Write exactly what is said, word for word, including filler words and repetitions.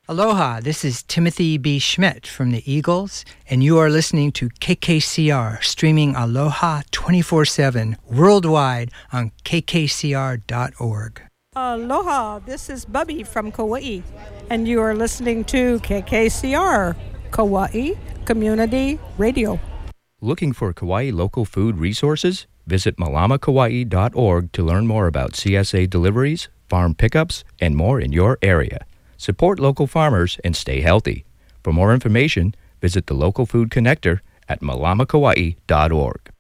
Aloha, this is Timothy B. Schmidt from the Eagles, and you are listening to K K C R, streaming Aloha twenty-four seven worldwide on K K C R dot org. Aloha, this is Bubby from Kauai, and you are listening to K K C R, Kauai Community Radio. Looking for Kauai local food resources? Visit malama kauai dot org to learn more about C S A deliveries, farm pickups, and more in your area. Support local farmers and stay healthy. For more information, visit the Local Food Connector at malama kauai dot org.